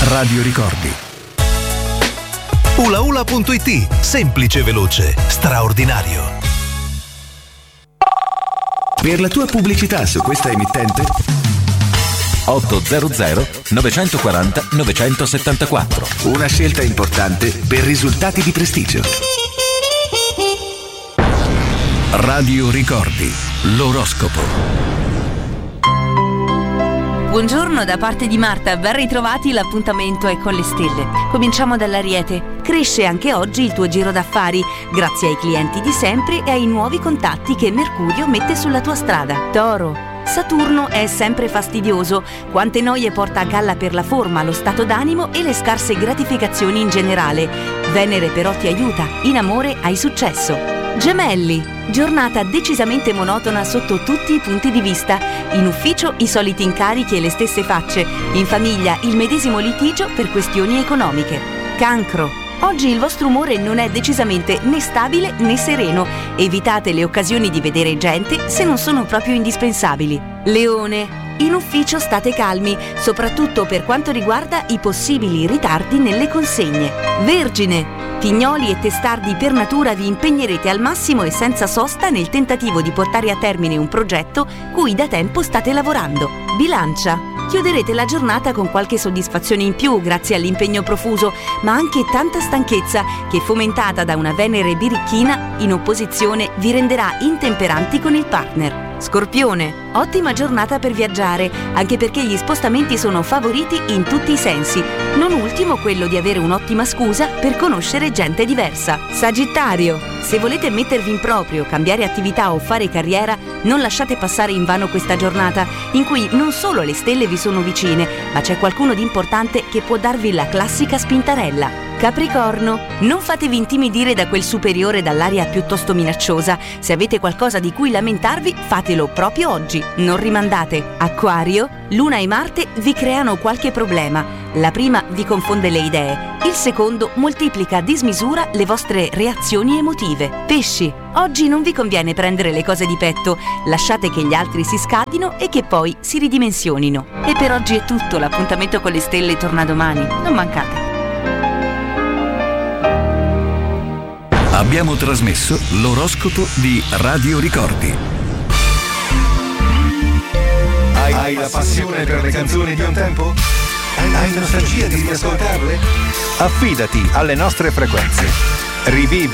Radio Ricordi. Ulaula.it, semplice, veloce, straordinario. Per la tua pubblicità su questa emittente 800 940 974. Una scelta importante per risultati di prestigio. Radio Ricordi, l'oroscopo. Buongiorno da parte di Marta, ben ritrovati, l'appuntamento è con le stelle. Cominciamo dall'Ariete. Cresce anche oggi il tuo giro d'affari, grazie ai clienti di sempre e ai nuovi contatti che Mercurio mette sulla tua strada. Toro. Saturno è sempre fastidioso, quante noie porta a galla per la forma, lo stato d'animo e le scarse gratificazioni in generale. Venere però ti aiuta, in amore hai successo. Gemelli, giornata decisamente monotona sotto tutti i punti di vista. In ufficio i soliti incarichi e le stesse facce, in famiglia il medesimo litigio per questioni economiche. Cancro, oggi il vostro umore non è decisamente né stabile né sereno. Evitate le occasioni di vedere gente se non sono proprio indispensabili. Leone, in ufficio state calmi, soprattutto per quanto riguarda i possibili ritardi nelle consegne. Vergine, pignoli e testardi per natura vi impegnerete al massimo e senza sosta nel tentativo di portare a termine un progetto cui da tempo state lavorando. Bilancia, chiuderete la giornata con qualche soddisfazione in più grazie all'impegno profuso, ma anche tanta stanchezza che, fomentata da una Venere birichina in opposizione, vi renderà intemperanti con il partner. Scorpione, ottima giornata per viaggiare, anche perché gli spostamenti sono favoriti in tutti i sensi, non ultimo quello di avere un'ottima scusa per conoscere gente diversa. Sagittario, se volete mettervi in proprio, cambiare attività o fare carriera, non lasciate passare in vano questa giornata, in cui non solo le stelle vi sono vicine, ma c'è qualcuno di importante che può darvi la classica spintarella. Capricorno, non fatevi intimidire da quel superiore dall'aria piuttosto minacciosa. Se avete qualcosa di cui lamentarvi, fatelo proprio oggi, non rimandate. Acquario, Luna e Marte vi creano qualche problema. La prima vi confonde le idee, il secondo moltiplica a dismisura le vostre reazioni emotive. Pesci, oggi non vi conviene prendere le cose di petto, lasciate che gli altri si scaldino e che poi si ridimensionino. E per oggi è tutto, l'appuntamento con le stelle torna domani, non mancate. Abbiamo trasmesso l'oroscopo di Radio Ricordi. Hai la passione per le canzoni di un tempo? Hai nostalgia di riascoltarle? Affidati alle nostre frequenze. Rivivi